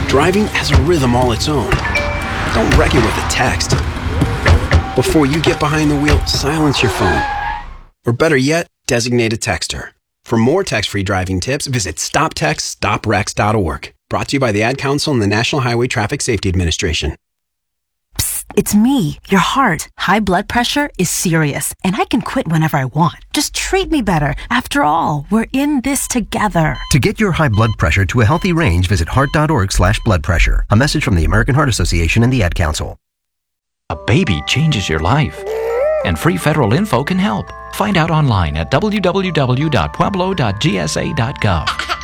Driving has a rhythm all its own. Don't wreck it with a text. Before you get behind the wheel, silence your phone. Or better yet, designate a texter. For more text-free driving tips, visit stoptextstoprex.org. Brought to you by the Ad Council and the National Highway Traffic Safety Administration. Psst, it's me, your heart. High blood pressure is serious, and I can quit whenever I want. Just treat me better. After all, we're in this together. To get your high blood pressure to a healthy range, visit heart.org/blood pressure. A message from the American Heart Association and the Ad Council. A baby changes your life, and free federal info can help. Find out online at www.pueblo.gsa.gov.